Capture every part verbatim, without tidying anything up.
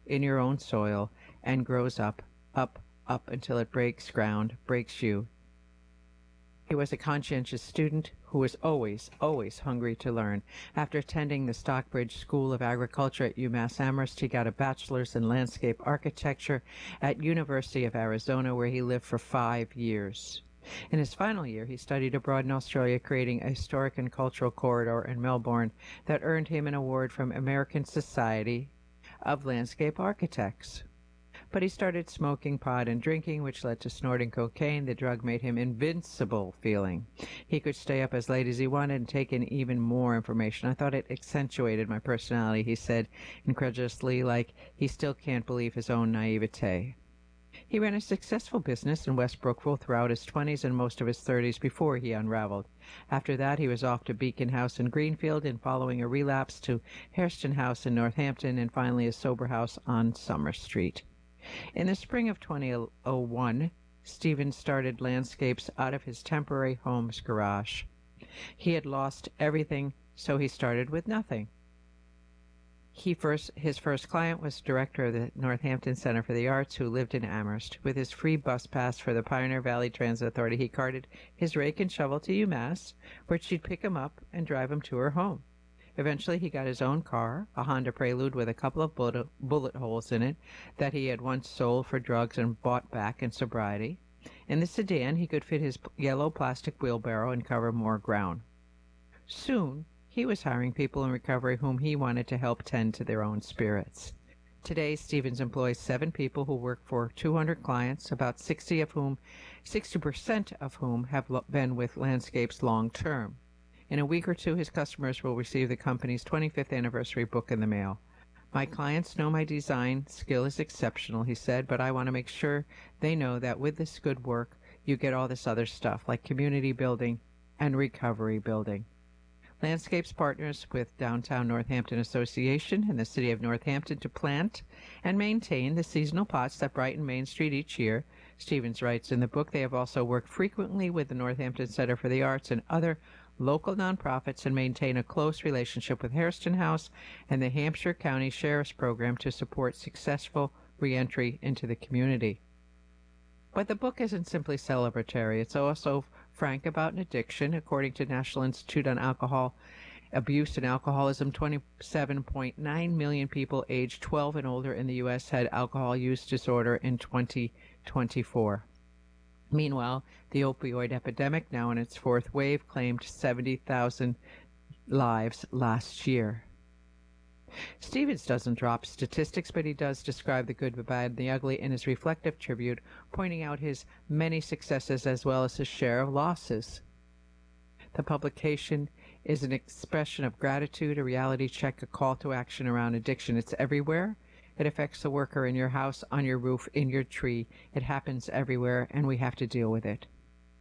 in your own soil and grows up, up, up until it breaks ground, breaks you. He was a conscientious student who was always, always hungry to learn. After attending the Stockbridge School of Agriculture at UMass Amherst, he got a bachelor's in landscape architecture at University of Arizona, where he lived for five years. In his final year, he studied abroad in Australia, creating a historic and cultural corridor in Melbourne that earned him an award from American Society of Landscape Architects. But he started smoking pot and drinking, which led to snorting cocaine. The drug made him invincible feeling. He could stay up as late as he wanted and take in even more information. I thought it accentuated my personality, he said incredulously, like he still can't believe his own naivete. He ran a successful business in West Brookville throughout his twenties and most of his thirties before he unraveled. After that, he was off to Beacon House in Greenfield and following a relapse to Hairston House in Northampton and finally a sober house on Summer Street. In the spring of twenty oh one, Stevens started Landscapes out of his temporary home's garage. He had lost everything, so he started with nothing. He first, his first client was director of the Northampton Center for the Arts, who lived in Amherst. With his free bus pass for the Pioneer Valley Transit Authority, he carted his rake and shovel to UMass, where she'd pick him up and drive him to her home. Eventually, he got his own car, a Honda Prelude with a couple of bullet, bullet holes in it that he had once sold for drugs and bought back in sobriety. In the sedan, he could fit his yellow plastic wheelbarrow and cover more ground. Soon, he was hiring people in recovery whom he wanted to help tend to their own spirits. Today, Stevens employs seven people who work for two hundred clients, about sixty of whom, sixty percent of whom have been with Landscapes long term. In a week or two, his customers will receive the company's twenty-fifth anniversary book in the mail. My clients know my design skill is exceptional, he said, but I want to make sure they know that with this good work, you get all this other stuff, like community building and recovery building. Landscapes partners with Downtown Northampton Association and the City of Northampton to plant and maintain the seasonal pots that brighten Main Street each year. Stevens writes in the book they have also worked frequently with the Northampton Center for the Arts and other local nonprofits and maintain a close relationship with Hairston House and the Hampshire County Sheriff's Program to support successful reentry into the community. But the book isn't simply celebratory. It's also frank about an addiction. According to National Institute on Alcohol Abuse and Alcoholism, twenty-seven point nine million people aged twelve and older in the U S had alcohol use disorder in twenty twenty-four. Meanwhile, the opioid epidemic, now in its fourth wave, claimed seventy thousand lives last year. Stevens doesn't drop statistics, but he does describe the good, the bad, and the ugly in his reflective tribute, pointing out his many successes as well as his share of losses. The publication is an expression of gratitude, a reality check, a call to action around addiction. It's everywhere. It affects the worker in your house, on your roof, in your tree. It happens everywhere, and we have to deal with it.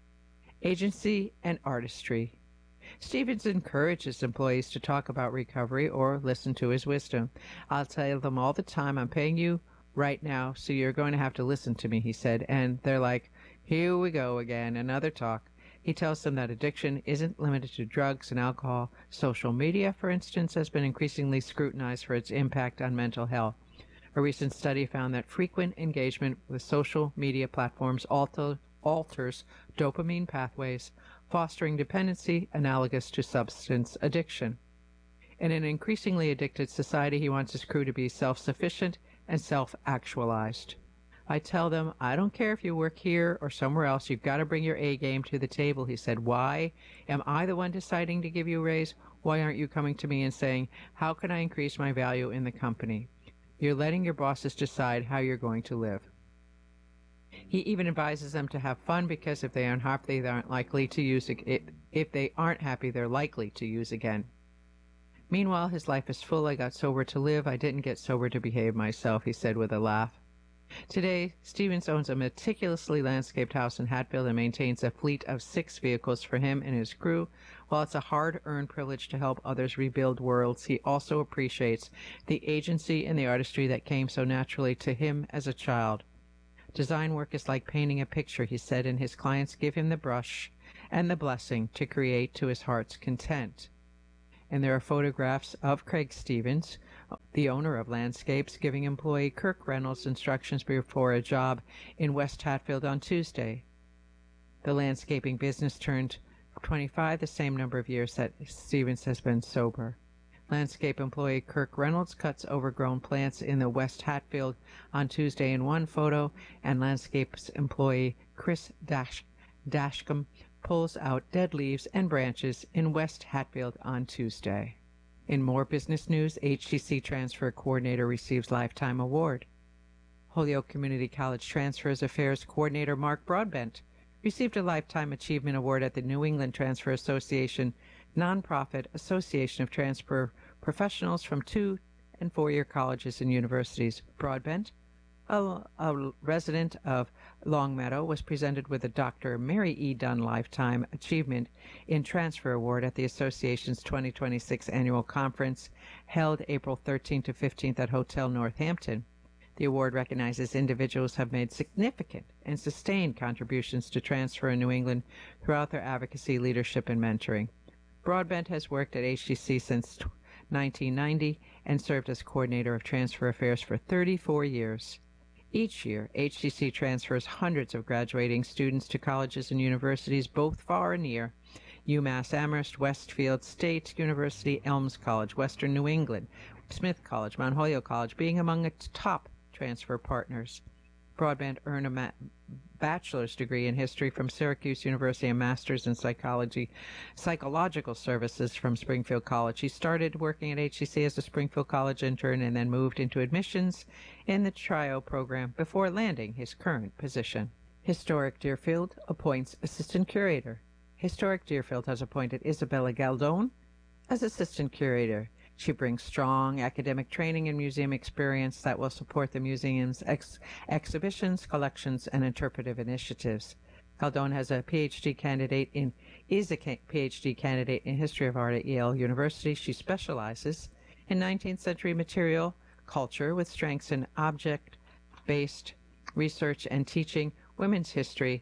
Agency and artistry. Stevens encourages employees to talk about recovery or listen to his wisdom. I'll tell them all the time, I'm paying you right now, so you're going to have to listen to me, he said. And they're like, here we go again, another talk. He tells them that addiction isn't limited to drugs and alcohol. Social media, for instance, has been increasingly scrutinized for its impact on mental health. A recent study found that frequent engagement with social media platforms alter, alters dopamine pathways, fostering dependency analogous to substance addiction. In an increasingly addicted society, he wants his crew to be self-sufficient and self-actualized. I tell them, I don't care if you work here or somewhere else, you've got to bring your A game to the table, he said. Why? Am I the one deciding to give you a raise? Why aren't you coming to me and saying, how can I increase my value in the company? You're letting your bosses decide how you're going to live. He even advises them to have fun because if they aren't happy, they aren't likely to use it. If they aren't happy, they're likely to use again. Meanwhile, his life is full. I got sober to live. I didn't get sober to behave myself, he said with a laugh. Today, Stevens owns a meticulously landscaped house in Hatfield and maintains a fleet of six vehicles for him and his crew. While it's a hard-earned privilege to help others rebuild worlds, he also appreciates the agency and the artistry that came so naturally to him as a child. Design work is like painting a picture, he said, and his clients give him the brush and the blessing to create to his heart's content. And there are photographs of Craig Stevens, the owner of Landscapes, giving employee Kirk Reynolds instructions before a job in West Hatfield on Tuesday. The landscaping business turned twenty-five, the same number of years that Stevens has been sober. Landscape employee Kirk Reynolds cuts overgrown plants in the West Hatfield on Tuesday in one photo, and Landscapes employee Chris Dash Dashcom pulls out dead leaves and branches in West Hatfield on Tuesday. In more business news, H T C Transfer Coordinator receives Lifetime Award. Holyoke Community College Transfers Affairs Coordinator Mark Broadbent received a Lifetime Achievement Award at the New England Transfer Association nonprofit association of transfer professionals from two and four-year colleges and universities. Broadbent, a, a resident of Longmeadow, was presented with the Doctor Mary E. Dunn Lifetime Achievement in Transfer Award at the association's twenty twenty-six annual conference held April thirteenth to fifteenth at Hotel Northampton. The award recognizes individuals who have made significant and sustained contributions to transfer in New England throughout their advocacy, leadership, and mentoring. Broadbent has worked at H T C since nineteen ninety and served as coordinator of transfer affairs for thirty-four years. Each year, H T C transfers hundreds of graduating students to colleges and universities, both far and near. UMass Amherst, Westfield State University, Elms College, Western New England, Smith College, Mount Holyoke College being among its top transfer partners. Broadbent earned a ma- bachelor's degree in history from Syracuse University and master's in psychology, psychological services from Springfield College. He started working at H T C as a Springfield College intern and then moved into admissions in the TRIO program before landing his current position. Historic Deerfield appoints assistant curator. Historic Deerfield has appointed Isabella Galdone as assistant curator. She brings strong academic training and museum experience that will support the museum's ex- exhibitions, collections, and interpretive initiatives. Galdone has a P H D candidate in is a P H D candidate in history of art at Yale University. She specializes in nineteenth century material culture with strengths in object-based research and teaching, women's history,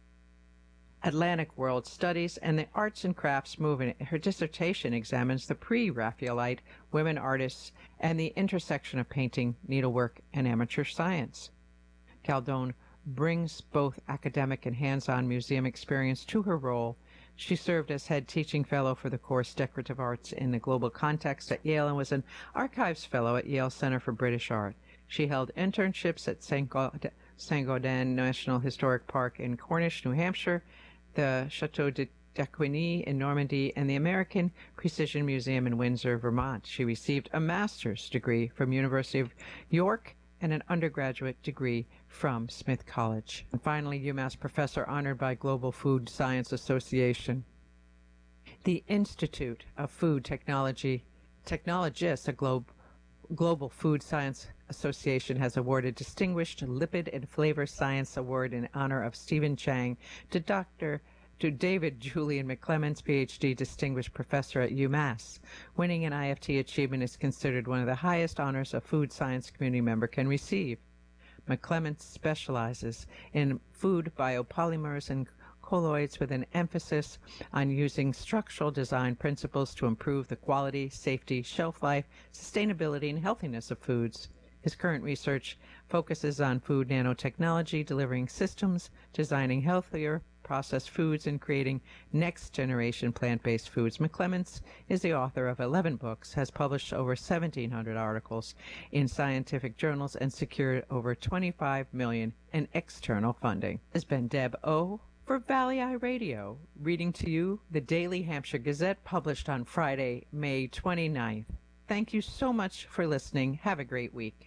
Atlantic World Studies, and the Arts and Crafts movement. Her dissertation examines the pre-Raphaelite women artists and the intersection of painting, needlework, and amateur science. Galdone brings both academic and hands-on museum experience to her role. She served as head teaching fellow for the course Decorative Arts in the Global Context at Yale and was an archives fellow at Yale Center for British Art. She held internships at Saint Gaudens National Historic Park in Cornish, New Hampshire, the Chateau de d'Aquigny in Normandy, and the American Precision Museum in Windsor, Vermont. She received a master's degree from University of York and an undergraduate degree from Smith College. And finally, UMass professor honored by Global Food Science Association. The Institute of Food Technology Technologists, a globe, Global Food Science Association, has awarded Distinguished Lipid and Flavor Science Award in honor of Stephen Chang to Doctor to David Julian McClements, P H D Distinguished Professor at UMass. Winning an I F T achievement is considered one of the highest honors a food science community member can receive. McClements specializes in food biopolymers and colloids with an emphasis on using structural design principles to improve the quality, safety, shelf life, sustainability, and healthiness of foods. His current research focuses on food nanotechnology, delivering systems, designing healthier processed foods, and creating next-generation plant-based foods. McClements is the author of eleven books, has published over seventeen hundred articles in scientific journals, and secured over twenty-five million dollars in external funding. This has been Deb O. for Valley Eye Radio, reading to you the Daily Hampshire Gazette, published on Friday, May twenty-ninth. Thank you so much for listening. Have a great week.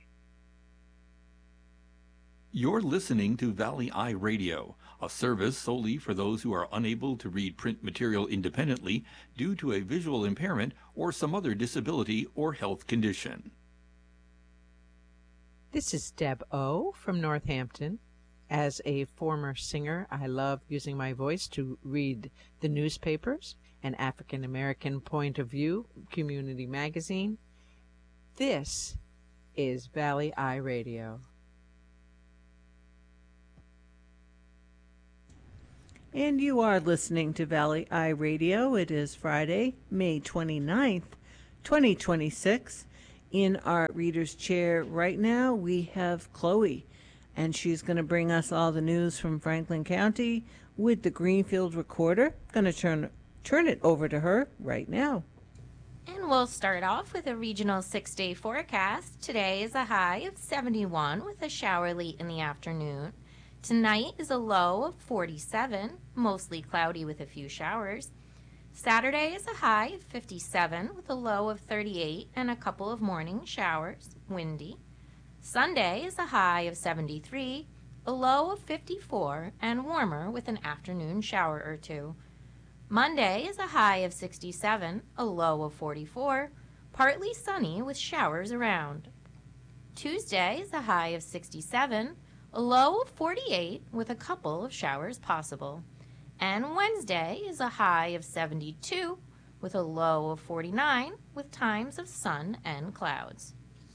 You're listening to Valley Eye Radio, a service solely for those who are unable to read print material independently due to a visual impairment or some other disability or health condition. This is Deb O. from Northampton. As a former singer, I love using my voice to read the newspapers, an African American Point of View community magazine. This is Valley Eye Radio. And you are listening to Valley Eye Radio. It is Friday, May twenty-ninth, twenty twenty-six. In our reader's chair right now, we have Chloe, and she's going to bring us all the news from Franklin County with the Greenfield Recorder. Going to turn turn it over to her right now. And we'll start off with a regional six-day forecast. Today is a high of seventy-one with a shower late in the afternoon. Tonight is a low of forty-seven, mostly cloudy with a few showers. Saturday is a high of fifty-seven with a low of thirty-eight and a couple of morning showers, windy. Sunday is a high of seventy-three, a low of fifty-four, and warmer with an afternoon shower or two. Monday is a high of sixty-seven, a low of forty-four, partly sunny with showers around. Tuesday is a high of sixty-seven, a low of forty-eight with a couple of showers possible. And Wednesday is a high of seventy-two with a low of forty-nine with times of sun and clouds.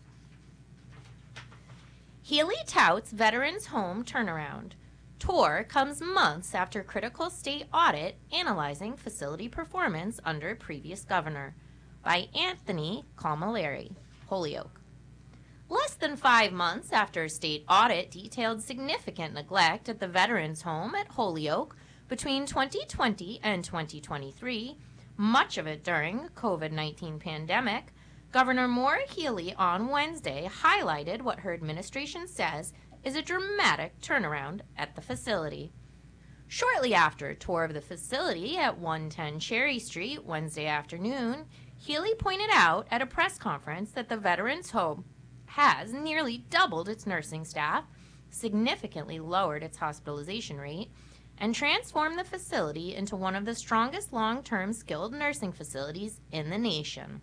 Healy touts Veterans Home turnaround. Tour comes months after critical state audit analyzing facility performance under previous governor. By Anthony Calmalari, Holyoke. Less than five months after a state audit detailed significant neglect at the Veterans Home at Holyoke between twenty twenty and twenty twenty-three, much of it during the COVID nineteen pandemic, Governor Maura Healey on Wednesday highlighted what her administration says is a dramatic turnaround at the facility. Shortly after a tour of the facility at one ten Cherry Street Wednesday afternoon, Healey pointed out at a press conference that the Veterans Home has nearly doubled its nursing staff, significantly lowered its hospitalization rate, and transformed the facility into one of the strongest long-term skilled nursing facilities in the nation.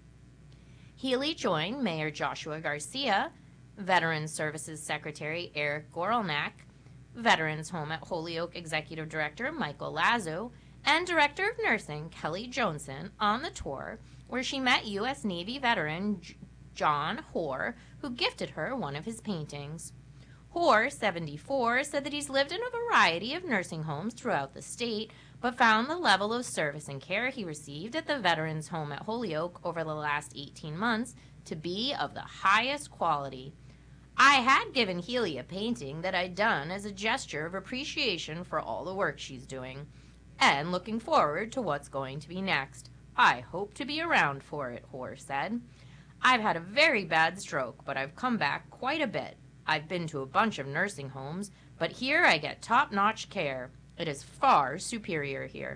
Healey joined Mayor Joshua Garcia, Veterans Services Secretary Eric Gorelnak, Veterans Home at Holyoke Executive Director Michael Lazo, and Director of Nursing Kelly Johnson on the tour, where she met U S Navy veteran J- John Hoare, who gifted her one of his paintings. Hoare, seventy-four, said that he's lived in a variety of nursing homes throughout the state, but found the level of service and care he received at the Veterans Home at Holyoke over the last eighteen months to be of the highest quality. I had given Healey a painting that I'd done as a gesture of appreciation for all the work she's doing, and looking forward to what's going to be next. I hope to be around for it, Hoare said. I've had a very bad stroke, but I've come back quite a bit. I've been to a bunch of nursing homes, but here I get top-notch care. It is far superior here.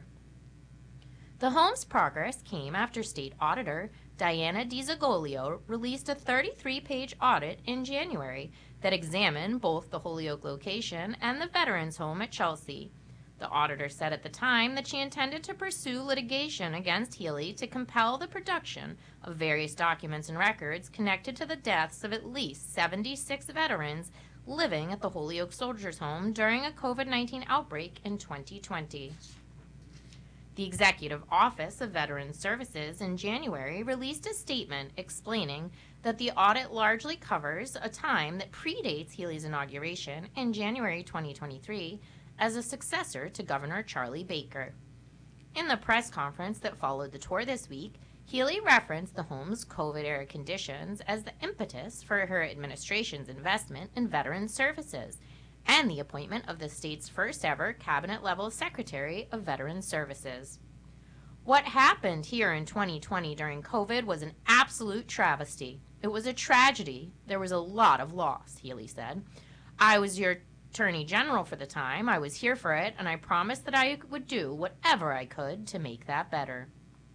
The home's progress came after State Auditor Diana DiZagoglio released a thirty-three page audit in January that examined both the Holyoke location and the Veterans Home at Chelsea. The auditor said at the time that she intended to pursue litigation against Healey to compel the production of various documents and records connected to the deaths of at least seventy-six veterans living at the Holyoke Soldiers' Home during a COVID nineteen outbreak in twenty twenty. The Executive Office of Veterans Services in January released a statement explaining that the audit largely covers a time that predates Healey's inauguration in January twenty twenty-three as a successor to Governor Charlie Baker. In the press conference that followed the tour this week, Healey referenced the home's COVID-era conditions as the impetus for her administration's investment in veterans services and the appointment of the state's first-ever cabinet-level Secretary of Veterans Services. What happened here in twenty twenty during COVID was an absolute travesty. It was a tragedy. There was a lot of loss, Healey said. I was your Attorney General for the time. I was here for it, and I promised that I would do whatever I could to make that better.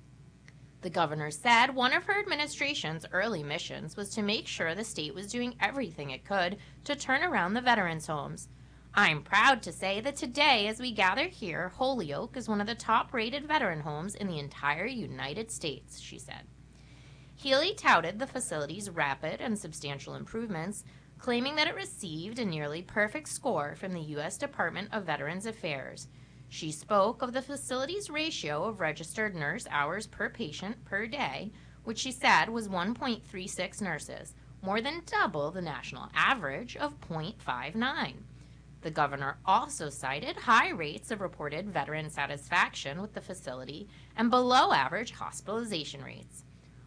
The governor said one of her administration's early missions was to make sure the state was doing everything it could to turn around the veterans' homes. I'm proud to say that today, as we gather here, Holyoke is one of the top-rated veteran homes in the entire United States, she said. Healey touted the facility's rapid and substantial improvements, claiming that it received a nearly perfect score from the U S Department of Veterans Affairs. She spoke of the facility's ratio of registered nurse hours per patient per day, which she said was one point three six nurses, more than double the national average of zero point five nine. The governor also cited high rates of reported veteran satisfaction with the facility and below average hospitalization rates.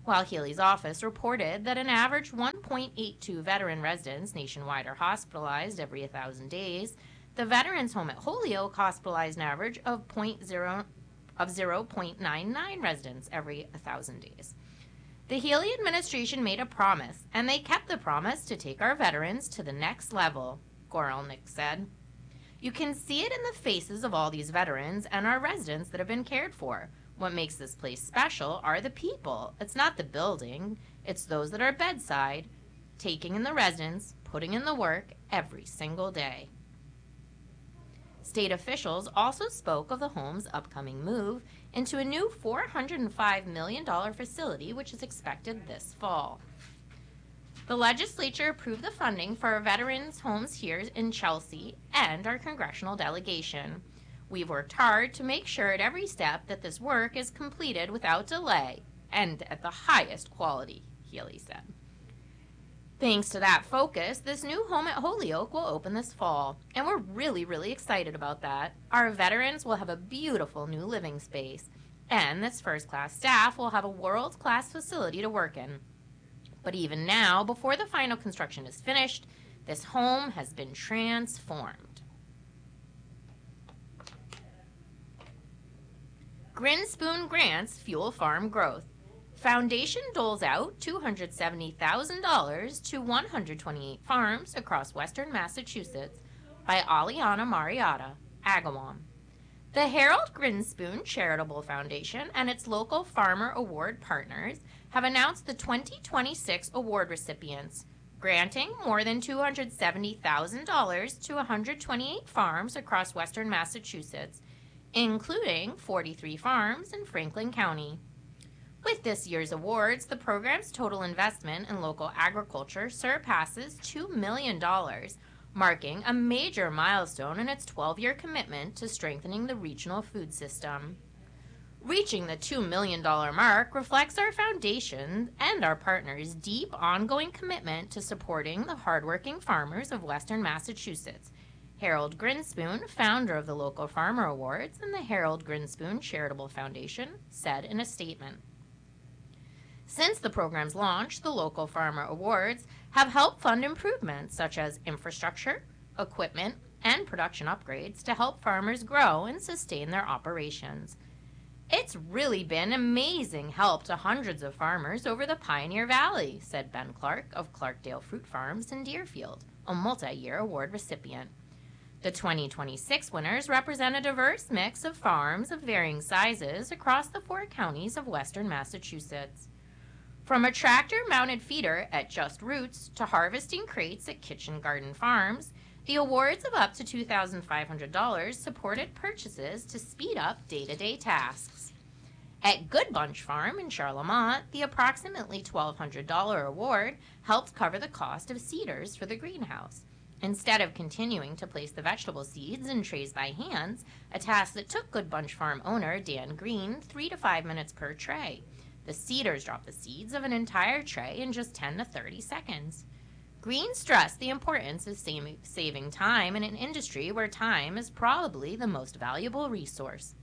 While Healy's office reported that an average one point eight two veteran residents nationwide are hospitalized every one thousand days, the Veterans Home at Holyoke hospitalized an average of zero point zero of zero point nine nine residents every one thousand days. The Healy administration made a promise, and they kept the promise to take our veterans to the next level, Gorelnik said. You can see it in the faces of all these veterans and our residents that have been cared for. What makes this place special are the people. It's not the building. It's those that are bedside, taking in the residents, putting in the work every single day. State officials also spoke of the home's upcoming move into a new four hundred five million dollars facility, which is expected this fall. The legislature approved the funding for our veterans' homes here in Chelsea and our congressional delegation. We've worked hard to make sure at every step that this work is completed without delay and at the highest quality, Healy said. Thanks to that focus, this new home at Holyoke will open this fall, and we're really, really excited about that. Our veterans will have a beautiful new living space, and this first-class staff will have a world-class facility to work in. But even now, before the final construction is finished, this home has been transformed. Grinspoon grants fuel farm growth. Foundation doles out two hundred seventy thousand dollars to one hundred twenty-eight farms across western Massachusetts by Aliana Marietta, Agawam. The Harold Grinspoon Charitable Foundation and its local Farmer Award partners have announced the twenty twenty-six award recipients, granting more than two hundred seventy thousand dollars to one hundred twenty-eight farms across western Massachusetts, including forty-three farms in Franklin County. With this year's awards, the program's total investment in local agriculture surpasses two million dollars, marking a major milestone in its twelve-year commitment to strengthening the regional food system. Reaching the two million dollars mark reflects our foundation and our partners' deep ongoing commitment to supporting the hardworking farmers of western Massachusetts, Harold Grinspoon, founder of the local Farmer Awards and the Harold Grinspoon Charitable Foundation, said in a statement. Since the program's launch, the local Farmer Awards have helped fund improvements such as infrastructure, equipment, and production upgrades to help farmers grow and sustain their operations. It's really been amazing help to hundreds of farmers over the Pioneer Valley, said Ben Clark of Clarkdale Fruit Farms in Deerfield, a multi-year award recipient. The twenty twenty-six winners represent a diverse mix of farms of varying sizes across the four counties of western Massachusetts. From a tractor-mounted feeder at Just Roots to harvesting crates at Kitchen Garden Farms, the awards of up to two thousand five hundred dollars supported purchases to speed up day-to-day tasks. At Good Bunch Farm in Charlemont, the approximately twelve hundred dollars award helped cover the cost of seeders for the greenhouse. Instead of continuing to place the vegetable seeds in trays by hands, a task that took Good Bunch Farm owner Dan Green three to five minutes per tray. The seeders drop the seeds of an entire tray in just ten to thirty seconds. Green stressed the importance of saving time in an industry where time is probably the most valuable resource.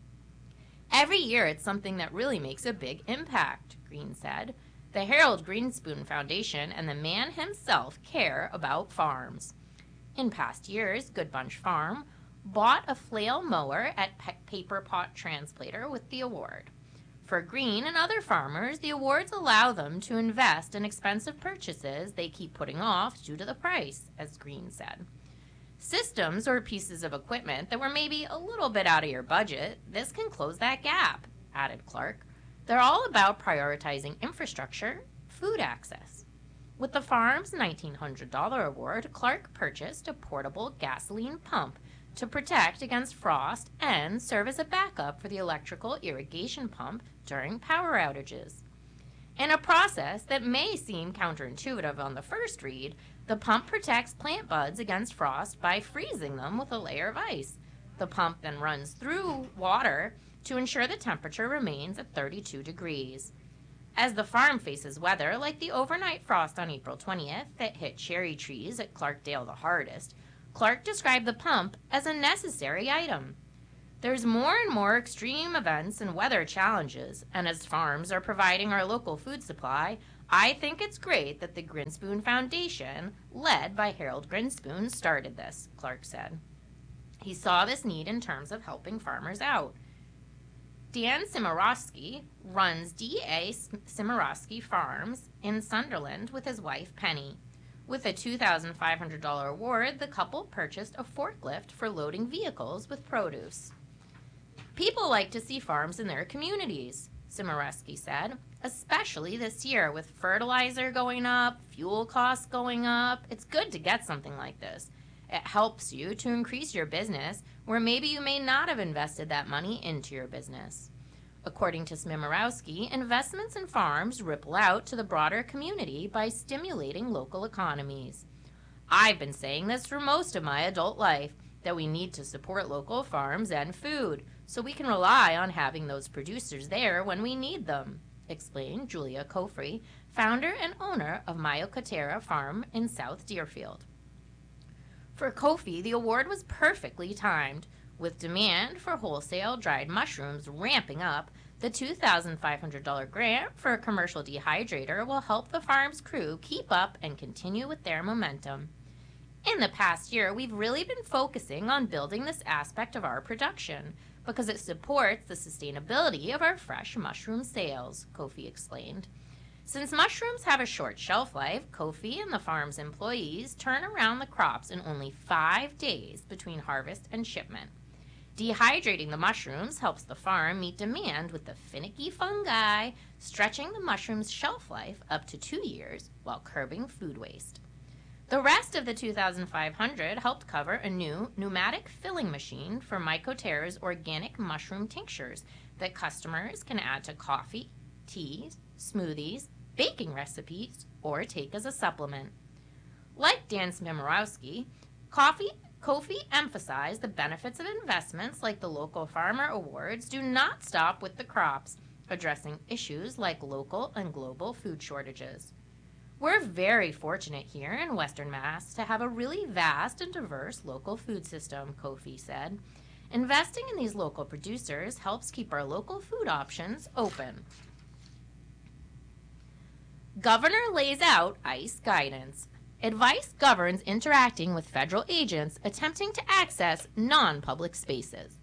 Every year it's something that really makes a big impact, Green said. The Harold Grinspoon Foundation and the man himself care about farms. In past years, Good Bunch Farm bought a flail mower at Pe- Paper Pot Transplanter with the award. For Green and other farmers, the awards allow them to invest in expensive purchases they keep putting off due to the price, as Green said. Systems or pieces of equipment that were maybe a little bit out of your budget, this can close that gap, added Clark. They're all about prioritizing infrastructure, food access. With the farm's nineteen hundred dollars award, Clark purchased a portable gasoline pump to protect against frost and serve as a backup for the electrical irrigation pump during power outages. In a process that may seem counterintuitive on the first read, the pump protects plant buds against frost by freezing them with a layer of ice. The pump then runs through water to ensure the temperature remains at thirty-two degrees. As the farm faces weather like the overnight frost on April twentieth that hit cherry trees at Clarkdale the hardest, Clark described the pump as a necessary item. There's more and more extreme events and weather challenges, and as farms are providing our local food supply, I think it's great that the Grinspoon Foundation, led by Harold Grinspoon, started this, Clark said. He saw this need in terms of helping farmers out. Dan Cimarowski runs D A Cimarowski Farms in Sunderland with his wife Penny. With a two thousand five hundred dollars award, the couple purchased a forklift for loading vehicles with produce. People like to see farms in their communities, Cimarowski said, especially this year with fertilizer going up, fuel costs going up. It's good to get something like this. It helps you to increase your business where maybe you may not have invested that money into your business. According to Smimarowski, investments in farms ripple out to the broader community by stimulating local economies. I've been saying this for most of my adult life, that we need to support local farms and food, so we can rely on having those producers there when we need them, explained Julia Kofri, founder and owner of Myocotera Farm in South Deerfield. For Kofi, the award was perfectly timed. With demand for wholesale dried mushrooms ramping up, the two thousand five hundred dollars grant for a commercial dehydrator will help the farm's crew keep up and continue with their momentum. In the past year, we've really been focusing on building this aspect of our production because it supports the sustainability of our fresh mushroom sales, Kofi explained. Since mushrooms have a short shelf life, Kofi and the farm's employees turn around the crops in only five days between harvest and shipment. Dehydrating the mushrooms helps the farm meet demand with the finicky fungi, stretching the mushroom's shelf life up to two years while curbing food waste. The rest of the two thousand five hundred dollars helped cover a new pneumatic filling machine for Mycotera's organic mushroom tinctures that customers can add to coffee, teas, smoothies, baking recipes, or take as a supplement. Like Dan Smimarowski, Kofi emphasized the benefits of investments like the Local Farmer Awards do not stop with the crops, addressing issues like local and global food shortages. We're very fortunate here in Western Mass to have a really vast and diverse local food system, Kofi said. Investing in these local producers helps keep our local food options open. Governor lays out ICE guidance. Advice governs interacting with federal agents attempting to access non-public spaces.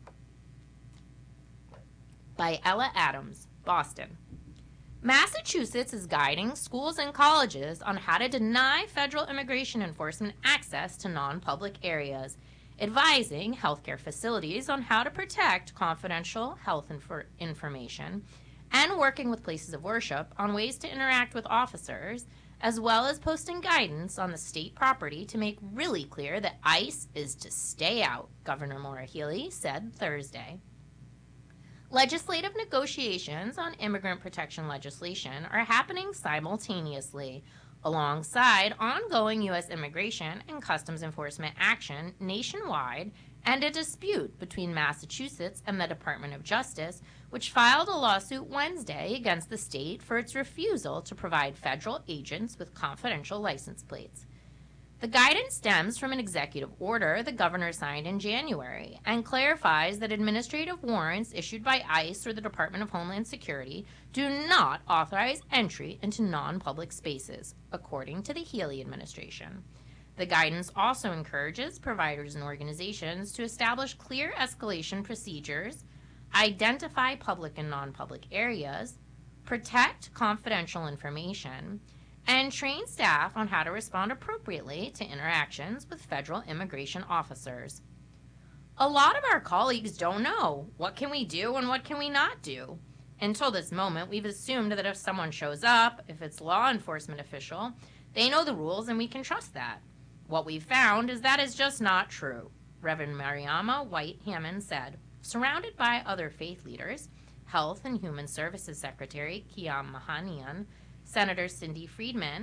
By Ella Adams, Boston. Massachusetts is guiding schools and colleges on how to deny federal immigration enforcement access to non-public areas, advising healthcare facilities on how to protect confidential health infor- information, and working with places of worship on ways to interact with officers, as well as posting guidance on the state property to make really clear that ICE is to stay out, Governor Maura Healey said Thursday. Legislative negotiations on immigrant protection legislation are happening simultaneously, alongside ongoing U S immigration and customs enforcement action nationwide and a dispute between Massachusetts and the Department of Justice, which filed a lawsuit Wednesday against the state for its refusal to provide federal agents with confidential license plates. The guidance stems from an executive order the governor signed in January and clarifies that administrative warrants issued by ICE or the Department of Homeland Security do not authorize entry into non-public spaces, according to the Healey administration. The guidance also encourages providers and organizations to establish clear escalation procedures, identify public and non-public areas, protect confidential information, and train staff on how to respond appropriately to interactions with federal immigration officers. A lot of our colleagues don't know what can we do and what can we not do. Until this moment, we've assumed that if someone shows up, if it's law enforcement official, they know the rules and we can trust that. What we've found is that is just not true, Reverend Mariama White Hammond said. Surrounded by other faith leaders, Health and Human Services Secretary Kiam Mahanian, Senator Cindy Friedman,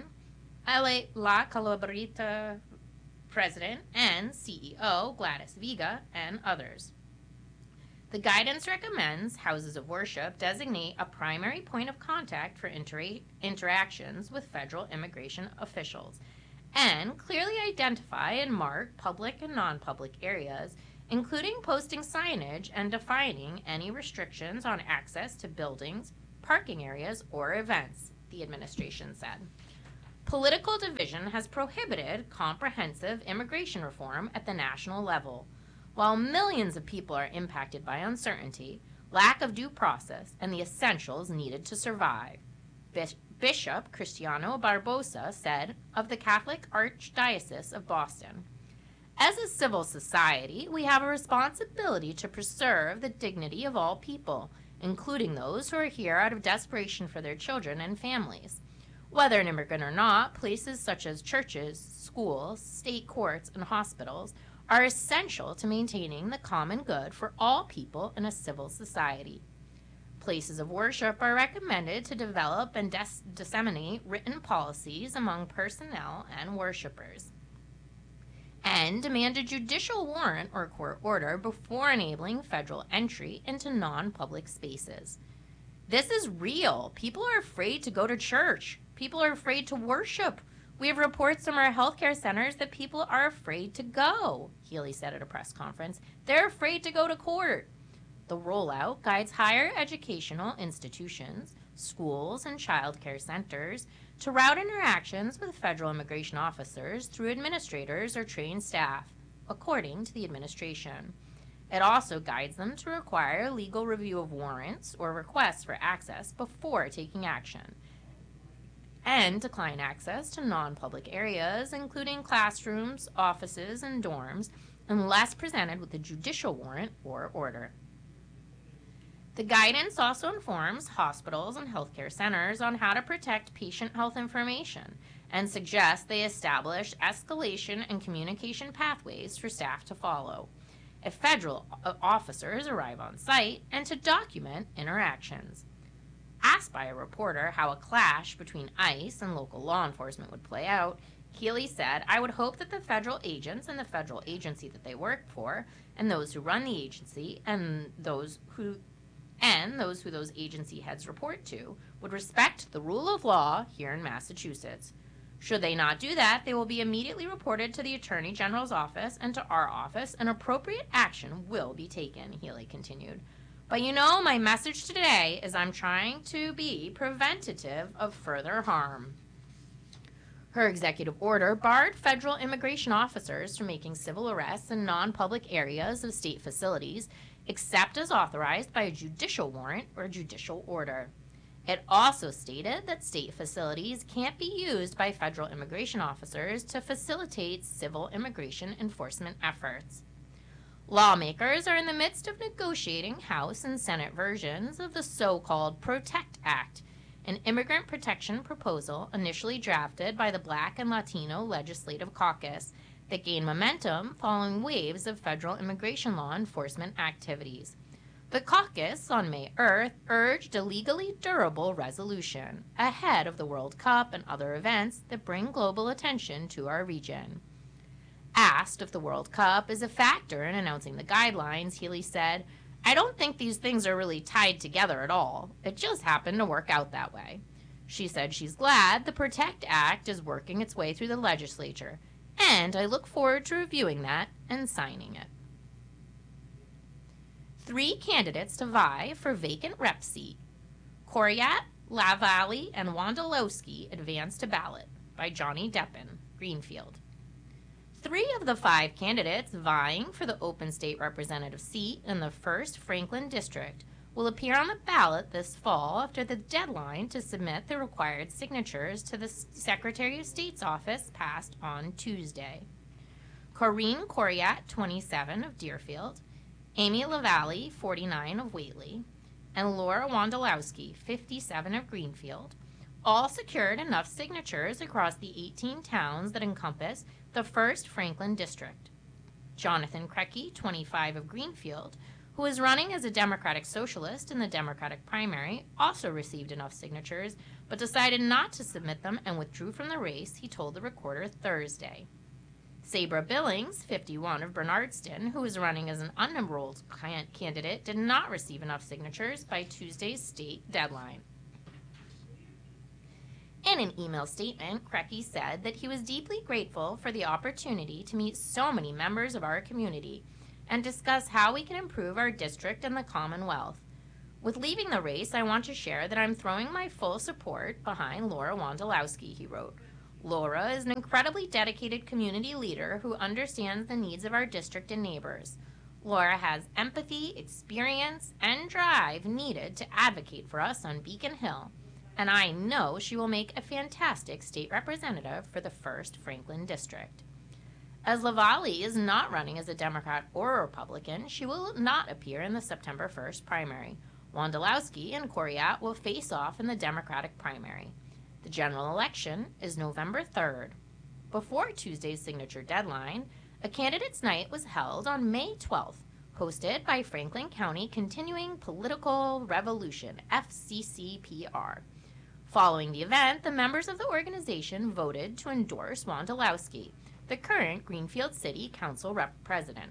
La Calabrita President and C E O Gladys Vega, and others. The guidance recommends houses of worship designate a primary point of contact for inter- interactions with federal immigration officials and clearly identify and mark public and non-public areas including posting signage and defining any restrictions on access to buildings, parking areas, or events, the administration said. Political division has prohibited comprehensive immigration reform at the national level. While millions of people are impacted by uncertainty, lack of due process, and the essentials needed to survive, Bishop Cristiano Barbosa said of the Catholic Archdiocese of Boston. As a civil society, we have a responsibility to preserve the dignity of all people, including those who are here out of desperation for their children and families. Whether an immigrant or not, places such as churches, schools, state courts, and hospitals are essential to maintaining the common good for all people in a civil society. Places of worship are recommended to develop and dis- disseminate written policies among personnel and worshipers, and demand a judicial warrant or court order before enabling federal entry into non-public spaces. This is real. People are afraid to go to church. People are afraid to worship. We have reports from our healthcare centers that people are afraid to go, Healy said at a press conference. They're afraid to go to court. The rollout guides higher educational institutions, schools, and child care centers to route interactions with federal immigration officers through administrators or trained staff, according to the administration. It also guides them to require legal review of warrants or requests for access before taking action, and decline access to non-public areas, including classrooms, offices, and dorms, unless presented with a judicial warrant or order. The guidance also informs hospitals and healthcare centers on how to protect patient health information and suggests they establish escalation and communication pathways for staff to follow if federal officers arrive on site, and to document interactions. Asked by a reporter how a clash between ICE and local law enforcement would play out, Healy said, "I would hope that the federal agents and the federal agency that they work for, and those who run the agency, and those who and those who those agency heads report to, would respect the rule of law here in Massachusetts. Should they not do that, they will be immediately reported to the Attorney General's office and to our office, and appropriate action will be taken," Healy continued. "But you know, my message today is I'm trying to be preventative of further harm." Her executive order barred federal immigration officers from making civil arrests in non-public areas of state facilities, except as authorized by a judicial warrant or judicial order. It also stated that state facilities can't be used by federal immigration officers to facilitate civil immigration enforcement efforts. Lawmakers are in the midst of negotiating House and Senate versions of the so-called PROTECT Act, an immigrant protection proposal initially drafted by the Black and Latino Legislative Caucus that gained momentum following waves of federal immigration law enforcement activities. The caucus on May eighth urged a legally durable resolution ahead of the World Cup and other events that bring global attention to our region. Asked if the World Cup is a factor in announcing the guidelines, Healy said, "I don't think these things are really tied together at all. It just happened to work out that way." She said she's glad the PROTECT Act is working its way through the legislature, and I look forward to reviewing that and signing it. Three candidates to vie for vacant rep seat. Coryat, LaValle, and Wondolowski advance to ballot, by Johnny Deppen, Greenfield. Three of the five candidates vying for the open state representative seat in the first Franklin district will appear on the ballot this fall after the deadline to submit the required signatures to the Secretary of State's office passed on Tuesday. Corinne Coryat, twenty-seven, of Deerfield, Amy LaValle, forty-nine, of Whately, and Laura Wondolowski, fifty-seven, of Greenfield, all secured enough signatures across the eighteen towns that encompass the first Franklin district. Jonathan Krecky, twenty-five, of Greenfield, who is running as a Democratic Socialist in the Democratic primary, also received enough signatures, but decided not to submit them and withdrew from the race, he told the Recorder Thursday. Sabra Billings, fifty-one, of Bernardston, who is running as an unenrolled candidate, did not receive enough signatures by Tuesday's state deadline. In an email statement, Krecky said that he was deeply grateful for the opportunity to meet so many members of our community and discuss how we can improve our district and the Commonwealth. With leaving the race, I want to share that I'm throwing my full support behind Laura Wondolowski, he wrote. Laura is an incredibly dedicated community leader who understands the needs of our district and neighbors. Laura has empathy, experience, and drive needed to advocate for us on Beacon Hill, and I know she will make a fantastic state representative for the first Franklin District. As Lavallee is not running as a Democrat or a Republican, she will not appear in the September first primary. Wondolowski and Coryat will face off in the Democratic primary. The general election is November third. Before Tuesday's signature deadline, a candidates' night was held on May twelfth, hosted by Franklin County Continuing Political Revolution, F C C P R. Following the event, the members of the organization voted to endorse Wondolowski, the current Greenfield City Council rep president.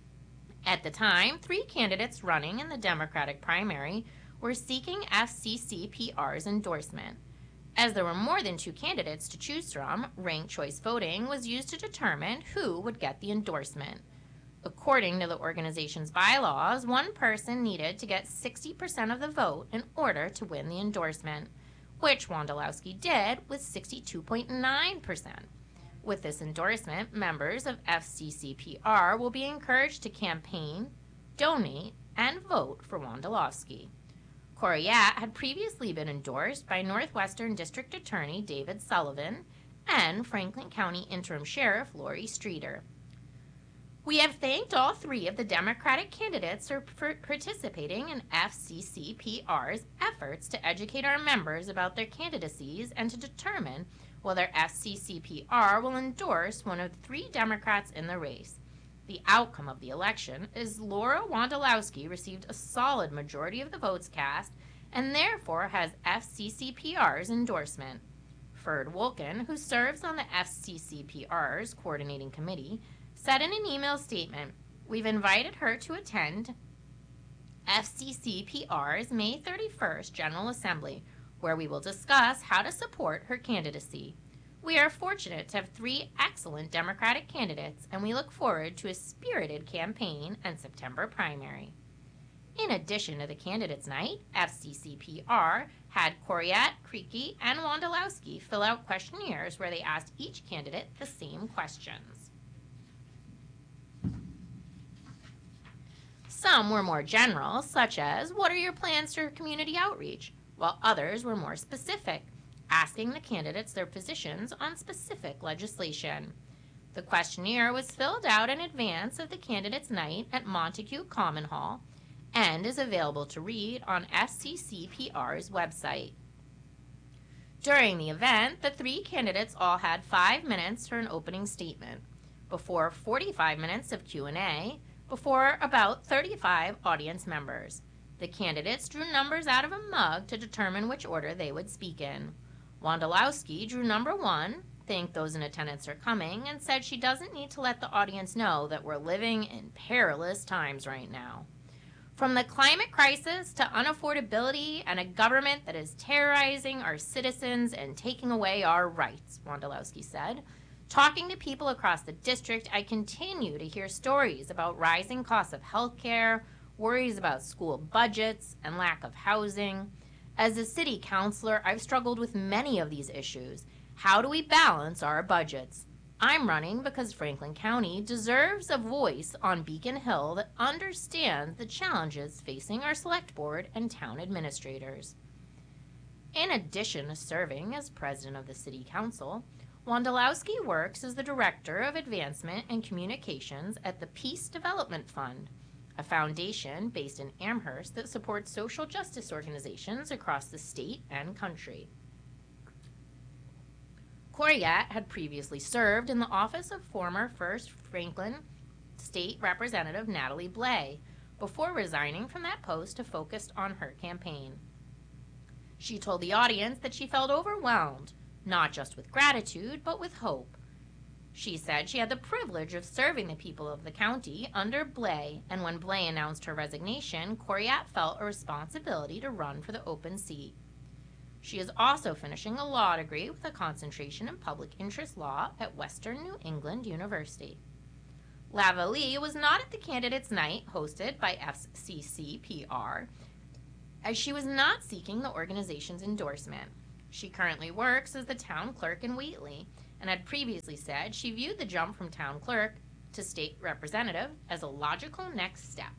At the time, three candidates running in the Democratic primary were seeking F C C P R's endorsement. As there were more than two candidates to choose from, ranked choice voting was used to determine who would get the endorsement. According to the organization's bylaws, one person needed to get sixty percent of the vote in order to win the endorsement, which Wondolowski did with sixty-two point nine percent. With this endorsement, members of F C C P R will be encouraged to campaign, donate, and vote for Wondolowski. Coryat had previously been endorsed by Northwestern District Attorney David Sullivan and Franklin County Interim Sheriff Lori Streeter. We have thanked all three of the Democratic candidates for participating in F C C P R's efforts to educate our members about their candidacies and to determine whether F C C P R will endorse one of the three Democrats in the race. The outcome of the election is Laura Wondolowski received a solid majority of the votes cast and therefore has F C C P R's endorsement. Ferd Wolken, who serves on the F C C P R's coordinating committee, said in an email statement, "We've invited her to attend F C C P R's May thirty-first General Assembly, where we will discuss how to support her candidacy. We are fortunate to have three excellent Democratic candidates, and we look forward to a spirited campaign and September primary." In addition to the candidates' night, F C C P R had Coryat, Creaky, and Wondolowski fill out questionnaires where they asked each candidate the same questions. Some were more general, such as, "What are your plans for community outreach?" while others were more specific, asking the candidates their positions on specific legislation. The questionnaire was filled out in advance of the candidates' night at Montague Common Hall and is available to read on F C C P R's website. During the event, the three candidates all had five minutes for an opening statement, before forty-five minutes of Q and A, before about thirty-five audience members. The candidates drew numbers out of a mug to determine which order they would speak in. Wondolowski drew number one, thanked those in attendance for coming, and said she doesn't need to let the audience know that we're living in perilous times right now. From the climate crisis to unaffordability and a government that is terrorizing our citizens and taking away our rights, Wondolowski said. Talking to people across the district, I continue to hear stories about rising costs of health care, worries about school budgets, and lack of housing. As a city councilor, I've struggled with many of these issues. How do we balance our budgets? I'm running because Franklin County deserves a voice on Beacon Hill that understands the challenges facing our select board and town administrators. In addition to serving as president of the city council, Wondolowski works as the director of advancement and communications at the Peace Development Fund, a foundation based in Amherst that supports social justice organizations across the state and country. Coryat had previously served in the office of former First Franklin State Representative Natalie Blais before resigning from that post to focus on her campaign. She told the audience that she felt overwhelmed, not just with gratitude, but with hope. She said she had the privilege of serving the people of the county under Blais, and when Blais announced her resignation, Coryat felt a responsibility to run for the open seat. She is also finishing a law degree with a concentration in public interest law at Western New England University. Lavallee was not at the candidates' night hosted by F C C P R, as she was not seeking the organization's endorsement. She currently works as the town clerk in Whately and had previously said she viewed the jump from town clerk to state representative as a logical next step.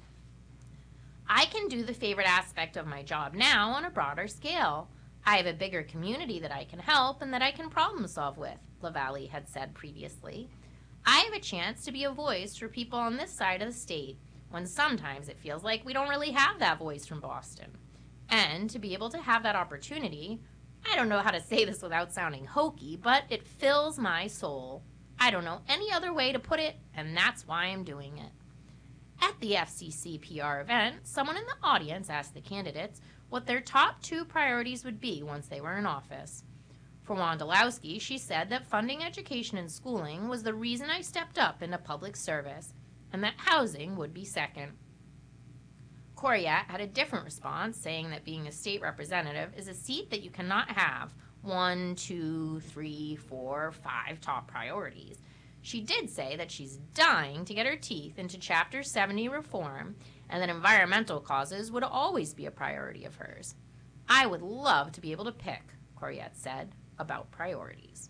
I can do the favorite aspect of my job now on a broader scale. I have a bigger community that I can help and that I can problem solve with, LaValle had said previously. I have a chance to be a voice for people on this side of the state when sometimes it feels like we don't really have that voice from Boston. And to be able to have that opportunity, I don't know how to say this without sounding hokey, but it fills my soul. I don't know any other way to put it, and that's why I'm doing it. At the F C C P R event, someone in the audience asked the candidates what their top two priorities would be once they were in office. For Wondolowski, she said that funding education and schooling was the reason I stepped up into public service, and that housing would be second. Coryat had a different response, saying that being a state representative is a seat that you cannot have one, two, three, four, five top priorities. She did say that she's dying to get her teeth into Chapter seventy reform and that environmental causes would always be a priority of hers. I would love to be able to pick, Coryat said, about priorities.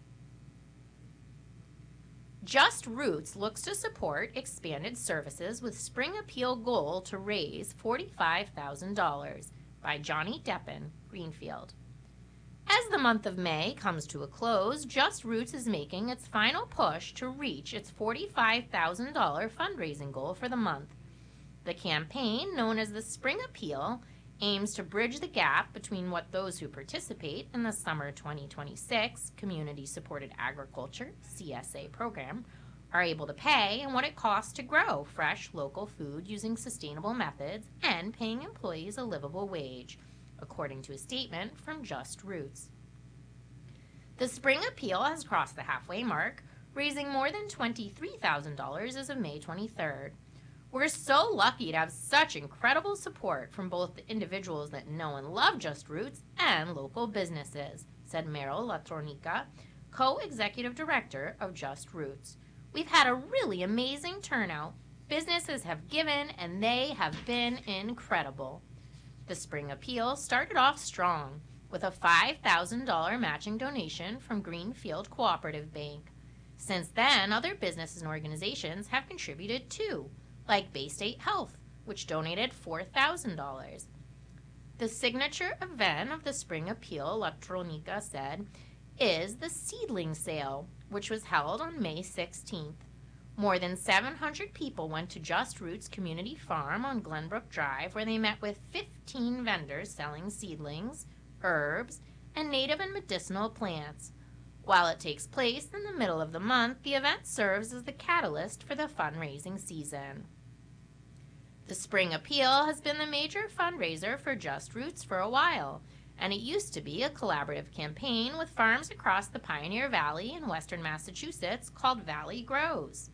Just Roots looks to support expanded services with spring appeal goal to raise forty-five thousand dollars by Johnny Deppen, Greenfield. As the month of May comes to a close, Just Roots is making its final push to reach its forty-five thousand dollars fundraising goal for the month. The campaign, known as the Spring Appeal, aims to bridge the gap between what those who participate in the Summer twenty twenty-six Community Supported Agriculture C S A program are able to pay and what it costs to grow fresh local food using sustainable methods and paying employees a livable wage, according to a statement from Just Roots. The Spring Appeal has crossed the halfway mark, raising more than twenty-three thousand dollars as of May twenty-third. We're so lucky to have such incredible support from both the individuals that know and love Just Roots and local businesses, said Meryl Latronica, co-executive director of Just Roots. We've had a really amazing turnout. Businesses have given and they have been incredible. The Spring Appeal started off strong with a five thousand dollars matching donation from Greenfield Cooperative Bank. Since then, other businesses and organizations have contributed too, like Bay State Health, which donated four thousand dollars. The signature event of the Spring Appeal, Latronica said, is the seedling sale, which was held on May sixteenth. More than seven hundred people went to Just Roots Community Farm on Glenbrook Drive, where they met with fifteen vendors selling seedlings, herbs, and native and medicinal plants. While it takes place in the middle of the month, the event serves as the catalyst for the fundraising season. The Spring Appeal has been the major fundraiser for Just Roots for a while, and it used to be a collaborative campaign with farms across the Pioneer Valley in western Massachusetts called Valley Grows.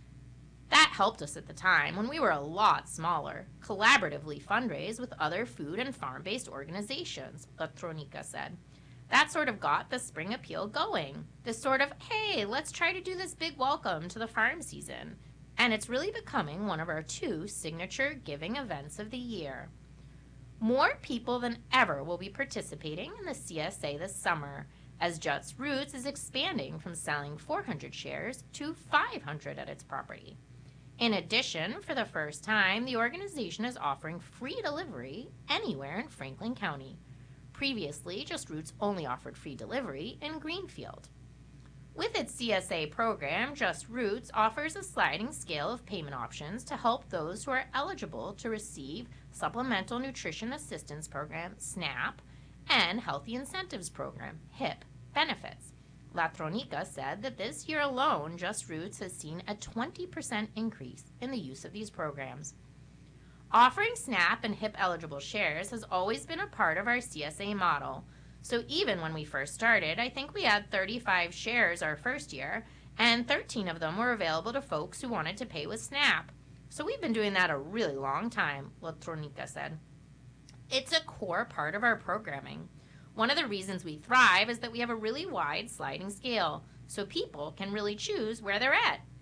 That helped us at the time, when we were a lot smaller, collaboratively fundraise with other food and farm-based organizations, Latronica said. That sort of got the Spring Appeal going. This sort of, hey, let's try to do this big welcome to the farm season. And it's really becoming one of our two signature giving events of the year. More people than ever will be participating in the C S A this summer, as Just Roots is expanding from selling four hundred shares to five hundred at its property. In addition, for the first time, the organization is offering free delivery anywhere in Franklin County. Previously, Just Roots only offered free delivery in Greenfield. With its C S A program, Just Roots offers a sliding scale of payment options to help those who are eligible to receive Supplemental Nutrition Assistance Program, SNAP, and Healthy Incentives Program, HIP, benefits. Latronica said that this year alone, Just Roots has seen a twenty percent increase in the use of these programs. Offering SNAP and HIP eligible shares has always been a part of our C S A model. So even when we first started, I think we had thirty-five shares our first year, and thirteen of them were available to folks who wanted to pay with SNAP. So we've been doing that a really long time, Latronica said. It's a core part of our programming. One of the reasons we thrive is that we have a really wide sliding scale, so people can really choose where they're at.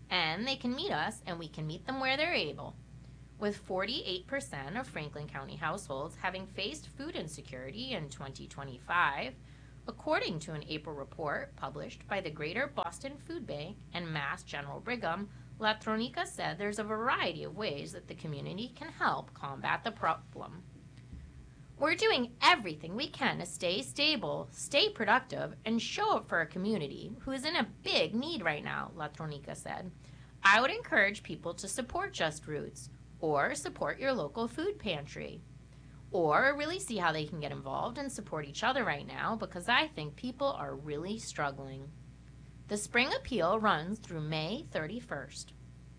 and they can meet us and we can meet them where they're able. With forty-eight percent of Franklin County households having faced food insecurity in twenty twenty-five, according to an April report published by the Greater Boston Food Bank and Mass General Brigham, La Tronica said there's a variety of ways that the community can help combat the problem. We're doing everything we can to stay stable, stay productive, and show up for a community who is in a big need right now, La Tronica said. I would encourage people to support Just Roots, or support your local food pantry, or really see how they can get involved and support each other right now, because I think people are really struggling. The spring appeal runs through May thirty-first.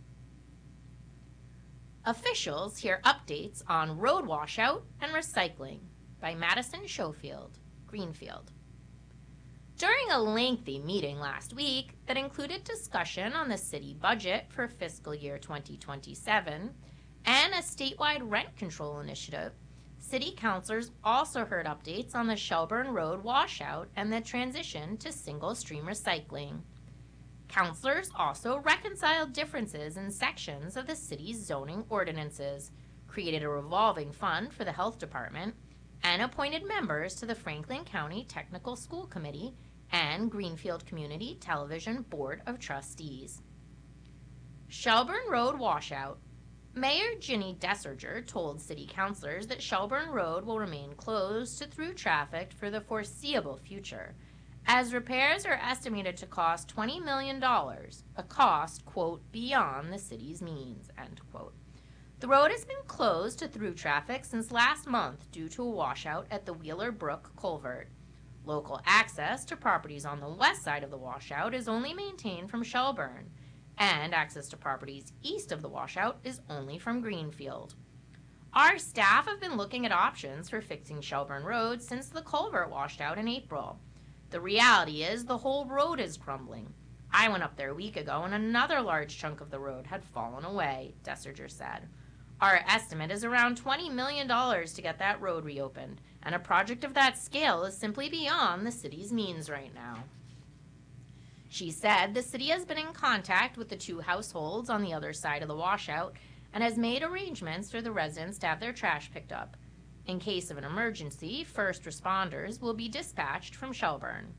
Officials hear updates on road washout and recycling by Madison Schofield, Greenfield. During a lengthy meeting last week that included discussion on the city budget for fiscal year twenty twenty-seven and a statewide rent control initiative, city councilors also heard updates on the Shelburne Road washout and the transition to single-stream recycling. Councilors also reconciled differences in sections of the city's zoning ordinances, created a revolving fund for the health department, and appointed members to the Franklin County Technical School Committee and Greenfield Community Television Board of Trustees. Shelburne Road washout. Mayor Ginny Desinger told city councilors that Shelburne Road will remain closed to through traffic for the foreseeable future, as repairs are estimated to cost twenty million dollars, a cost, quote, beyond the city's means, end quote. The road has been closed to through traffic since last month due to a washout at the Wheeler Brook Culvert. Local access to properties on the west side of the washout is only maintained from Shelburne, and access to properties east of the washout is only from Greenfield. Our staff have been looking at options for fixing Shelburne Road since the culvert washed out in April. The reality is the whole road is crumbling. I went up there a week ago and another large chunk of the road had fallen away, Desinger said. Our estimate is around twenty million dollars to get that road reopened, and a project of that scale is simply beyond the city's means right now. She said the city has been in contact with the two households on the other side of the washout and has made arrangements for the residents to have their trash picked up. In case of an emergency, first responders will be dispatched from Shelburne.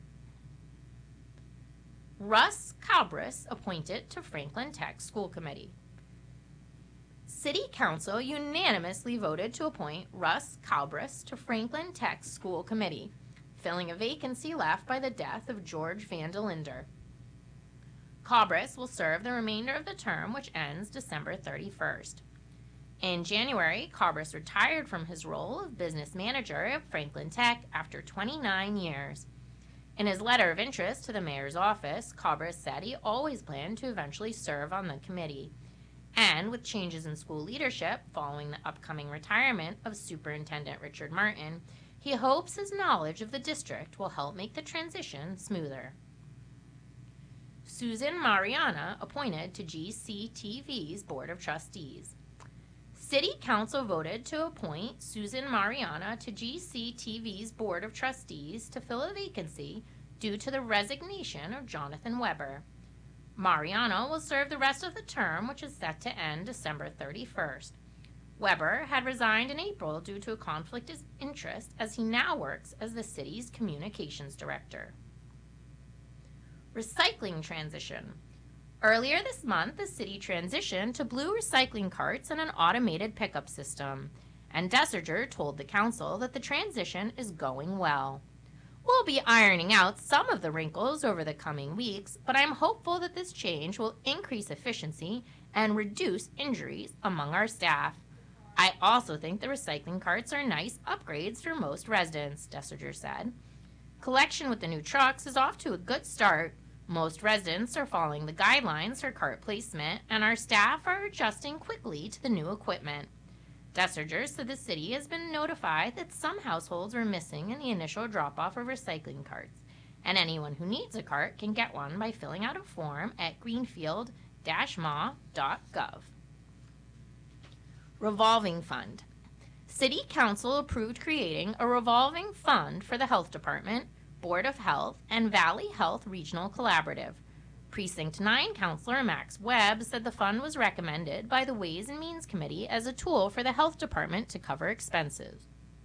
Russ Calbris appointed to Franklin Tech School Committee. City Council unanimously voted to appoint Russ Calbris to Franklin Tech School Committee, filling a vacancy left by the death of George Van de Linder. Calbris will serve the remainder of the term, which ends December thirty-first. In January, Calbris retired from his role of business manager at Franklin Tech after twenty-nine years. In his letter of interest to the mayor's office, Calbris said he always planned to eventually serve on the committee. And with changes in school leadership following the upcoming retirement of Superintendent Richard Martin, he hopes his knowledge of the district will help make the transition smoother. Susan Mariana appointed to G C T V's Board of Trustees. City Council voted to appoint Susan Mariana to G C T V's Board of Trustees to fill a vacancy due to the resignation of Jonathan Weber. Mariana will serve the rest of the term, which is set to end December thirty-first. Weber had resigned in April due to a conflict of interest as he now works as the city's communications director. Recycling transition. Earlier this month, the city transitioned to blue recycling carts and an automated pickup system, and Desinger told the council that the transition is going well. We'll be ironing out some of the wrinkles over the coming weeks, but I'm hopeful that this change will increase efficiency and reduce injuries among our staff. I also think the recycling carts are nice upgrades for most residents, Desinger said. Collection with the new trucks is off to a good start. Most residents are following the guidelines for cart placement, and our staff are adjusting quickly to the new equipment. Desinger said the city has been notified that some households are missing in the initial drop-off of recycling carts, and anyone who needs a cart can get one by filling out a form at greenfield dash m a dot gov. Revolving Fund. City Council approved creating a revolving fund for the Health Department, Board of Health, and Valley Health Regional Collaborative. Precinct nine Councillor Max Webb said the fund was recommended by the Ways and Means Committee as a tool for the Health Department to cover expenses.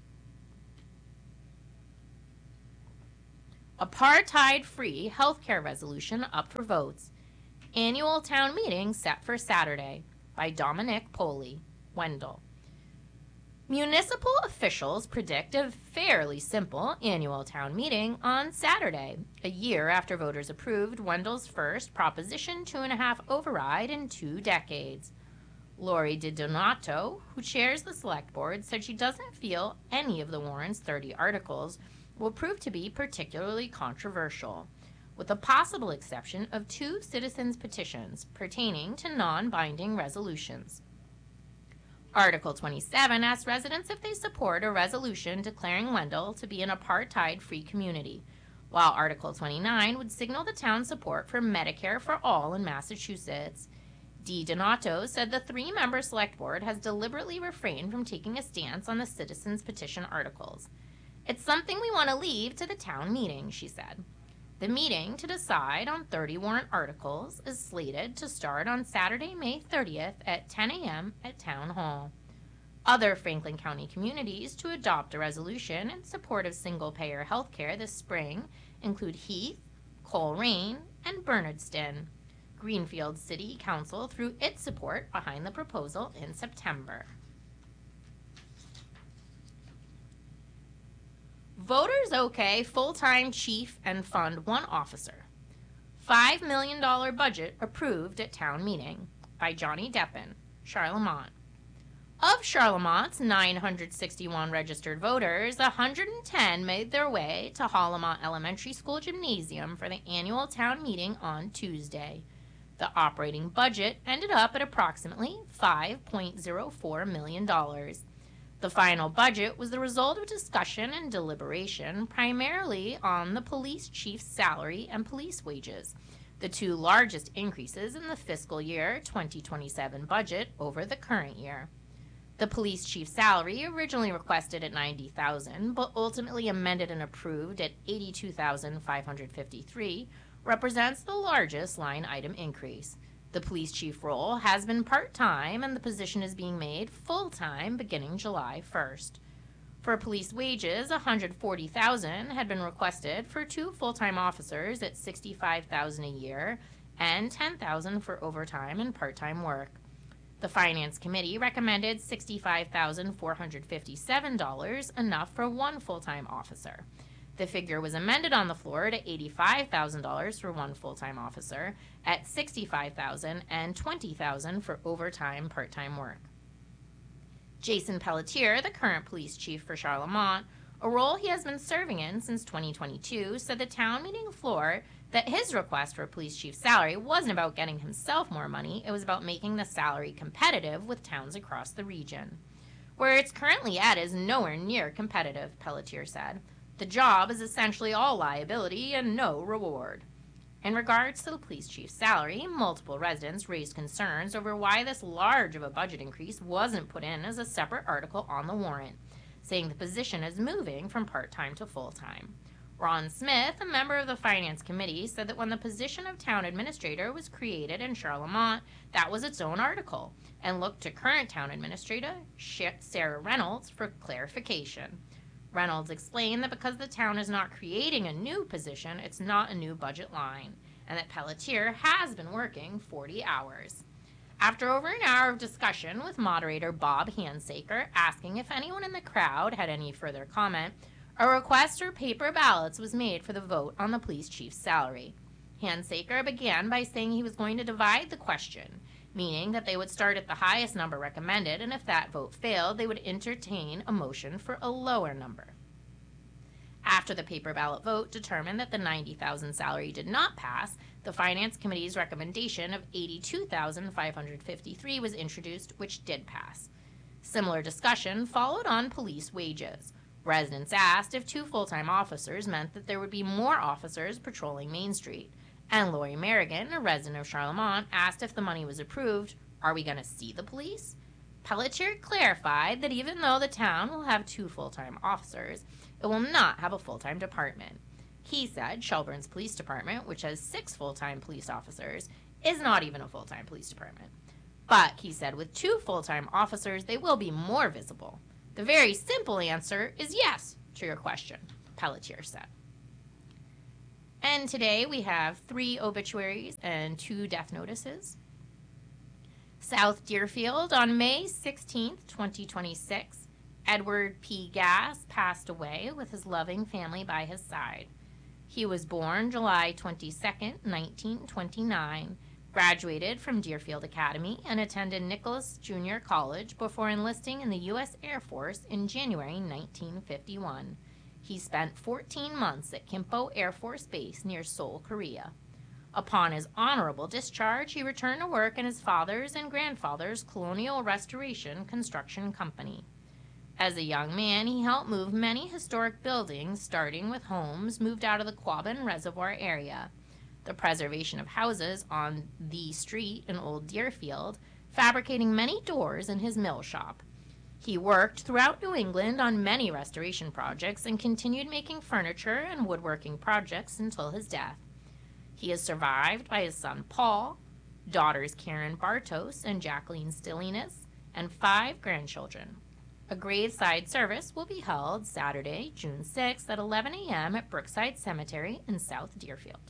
Apartheid-free healthcare resolution up for votes. Annual town meeting set for Saturday by Dominic Poley, Wendell. Municipal officials predict a fairly simple annual town meeting on Saturday, a year after voters approved Wendell's first Proposition Two and a Half override in two decades. Lori DiDonato, who chairs the select board, said she doesn't feel any of the warrant's thirty articles will prove to be particularly controversial, with the possible exception of two citizens' petitions pertaining to non-binding resolutions. Article twenty-seven asks residents if they support a resolution declaring Wendell to be an apartheid-free community, while Article twenty-nine would signal the town's support for Medicare for all in Massachusetts. DiDonato said the three-member select board has deliberately refrained from taking a stance on the citizens' petition articles. It's something we want to leave to the town meeting, she said. The meeting to decide on thirty warrant articles is slated to start on Saturday, May thirtieth at ten a.m. at Town Hall. Other Franklin County communities to adopt a resolution in support of single-payer health care this spring include Heath, Coleraine, and Bernardston. Greenfield City Council threw its support behind the proposal in September. Voters okay full-time chief and fund one officer. five million dollars budget approved at town meeting by Johnny Deppen, Charlemont. Of Charlemont's nine hundred sixty-one registered voters, one hundred ten made their way to Hollamont Elementary School Gymnasium for the annual town meeting on Tuesday. The operating budget ended up at approximately five point zero four million dollars. The final budget was the result of discussion and deliberation primarily on the police chief's salary and police wages, the two largest increases in the fiscal year twenty twenty-seven budget over the current year. The police chief's salary, originally requested at ninety thousand dollars but ultimately amended and approved at eighty-two thousand five hundred fifty-three dollars, represents the largest line item increase. The police chief role has been part-time, and the position is being made full-time beginning July first. For police wages, one hundred forty thousand dollars had been requested for two full-time officers at sixty-five thousand dollars a year and ten thousand dollars for overtime and part-time work. The Finance Committee recommended sixty-five thousand four hundred fifty-seven dollars, enough for one full-time officer. The figure was amended on the floor to eighty-five thousand dollars for one full-time officer, at sixty-five thousand dollars and twenty thousand dollars for overtime part-time work. Jason Pelletier, the current police chief for Charlemont, a role he has been serving in since twenty twenty-two, said the town meeting floor that his request for police chief salary wasn't about getting himself more money, it was about making the salary competitive with towns across the region. Where it's currently at is nowhere near competitive, Pelletier said. The job is essentially all liability and no reward. In regards to the police chief's salary, multiple residents raised concerns over why this large of a budget increase wasn't put in as a separate article on the warrant, saying the position is moving from part-time to full-time. Ron Smith, a member of the Finance Committee, said that when the position of town administrator was created in Charlemont, that was its own article, and looked to current town administrator Sarah Reynolds for clarification. Reynolds explained that because the town is not creating a new position, it's not a new budget line, and that Pelletier has been working forty hours. After over an hour of discussion with moderator Bob Handsaker asking if anyone in the crowd had any further comment, a request for paper ballots was made for the vote on the police chief's salary. Handsaker began by saying he was going to divide the question, meaning that they would start at the highest number recommended, and if that vote failed, they would entertain a motion for a lower number. After the paper ballot vote determined that the ninety thousand dollars salary did not pass, the Finance Committee's recommendation of eighty-two thousand five hundred fifty-three dollars was introduced, which did pass. Similar discussion followed on police wages. Residents asked if two full-time officers meant that there would be more officers patrolling Main Street. And Lori Merrigan, a resident of Charlemont, asked if the money was approved, are we going to see the police? Pelletier clarified that even though the town will have two full-time officers, it will not have a full-time department. He said Shelburne's police department, which has six full-time police officers, is not even a full-time police department. But, he said, with two full-time officers, they will be more visible. The very simple answer is yes to your question, Pelletier said. And today we have three obituaries and two death notices. South Deerfield, on May sixteenth, twenty twenty-six, Edward P. Gass passed away with his loving family by his side. He was born July twenty-second, nineteen twenty-nine, graduated from Deerfield Academy, and attended Nicholas Junior College before enlisting in the U S Air Force in January nineteen fifty-one. He spent fourteen months at Kimpo Air Force Base near Seoul, Korea. Upon his honorable discharge, he returned to work in his father's and grandfather's Colonial Restoration Construction Company. As a young man, he helped move many historic buildings, starting with homes moved out of the Quabbin Reservoir area, the preservation of houses on the street in Old Deerfield, fabricating many doors in his mill shop. He worked throughout New England on many restoration projects and continued making furniture and woodworking projects until his death. He is survived by his son Paul, daughters Karen Bartos and Jacqueline Stillinus, and five grandchildren. A graveside service will be held Saturday, June sixth at eleven a.m. at Brookside Cemetery in South Deerfield.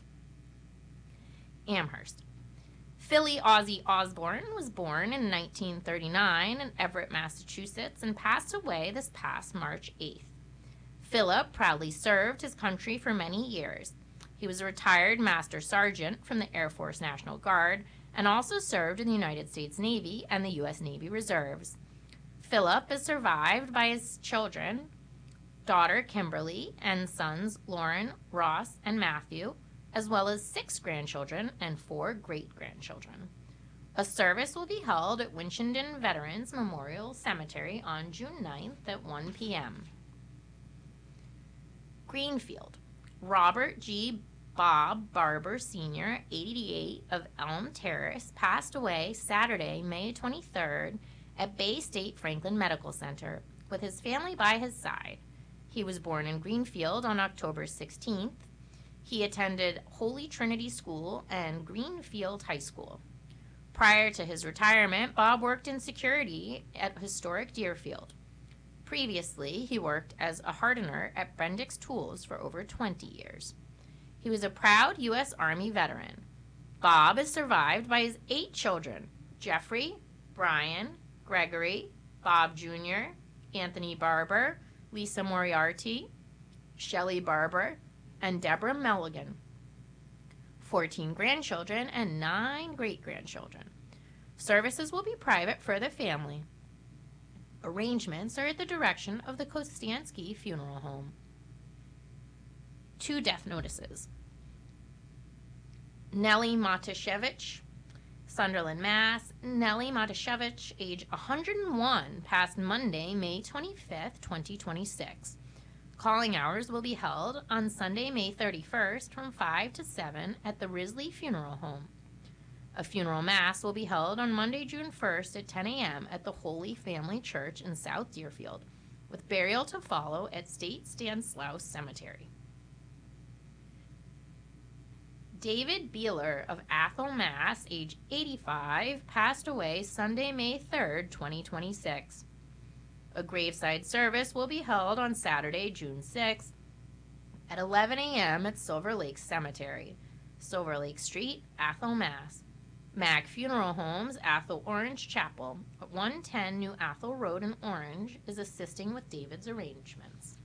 Amherst. Philly Ozzie Osborne was born in nineteen thirty-nine in Everett, Massachusetts, and passed away this past March eighth. Philip proudly served his country for many years. He was a retired Master Sergeant from the Air Force National Guard and also served in the United States Navy and the U S Navy Reserves. Philip is survived by his children, daughter Kimberly, and sons Lauren, Ross, and Matthew, as well as six grandchildren and four great-grandchildren. A service will be held at Winchendon Veterans Memorial Cemetery on June ninth at one p.m. Greenfield. Robert G. Bob Barber, Senior, eighty-eight, of Elm Terrace, passed away Saturday, May twenty-third, at Bay State Franklin Medical Center, with his family by his side. He was born in Greenfield on October sixteenth. He attended Holy Trinity School and Greenfield High School. Prior to his retirement, Bob worked in security at historic Deerfield. Previously, he worked as a hardener at Bendix Tools for over twenty years. He was a proud U S Army veteran. Bob is survived by his eight children, Jeffrey, Brian, Gregory, Bob Junior, Anthony Barber, Lisa Moriarty, Shelley Barber, and Deborah Mulligan, fourteen grandchildren, and nine great-grandchildren. Services will be private for the family. Arrangements are at the direction of the Kostansky Funeral Home. Two death notices. Nellie Matashevich, Sunderland, Mass. Nellie Matashevich, age one hundred one, passed Monday, May twenty-fifth, twenty twenty-six. Calling hours will be held on Sunday, May thirty-first from five to seven at the Risley Funeral Home. A funeral mass will be held on Monday, June first at ten a.m. at the Holy Family Church in South Deerfield, with burial to follow at State Stanislaus Cemetery. David Beeler of Athol, Mass., age eighty-five, passed away Sunday, May third, twenty twenty-six. A graveside service will be held on Saturday, June sixth at eleven a.m. at Silver Lake Cemetery, Silver Lake Street, Athol, Mass. Mag Funeral Homes, Athol Orange Chapel, at one ten New Athol Road in Orange, is assisting with David's arrangements.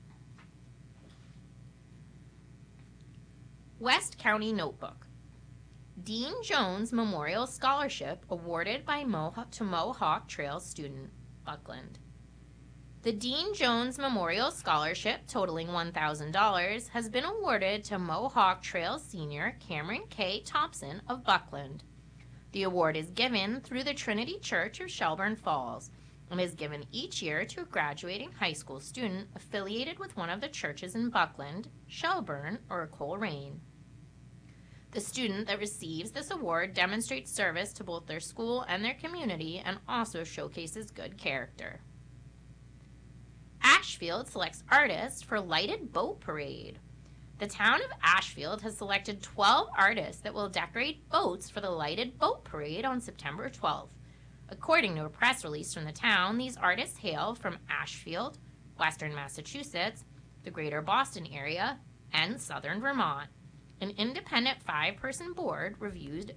West County Notebook. Dean Jones Memorial Scholarship awarded by Mohawk to Mohawk Trail student, Buckland. The Dean Jones Memorial Scholarship, totaling one thousand dollars, has been awarded to Mohawk Trail senior Cameron K. Thompson of Buckland. The award is given through the Trinity Church of Shelburne Falls and is given each year to a graduating high school student affiliated with one of the churches in Buckland, Shelburne, or Coleraine. The student that receives this award demonstrates service to both their school and their community and also showcases good character. Ashfield selects artists for Lighted Boat Parade. The town of Ashfield has selected twelve artists that will decorate boats for the lighted boat parade on September twelfth. According to a press release from the town, these artists hail from Ashfield, Western Massachusetts, the greater Boston area, and southern Vermont. An independent five-person board reviewed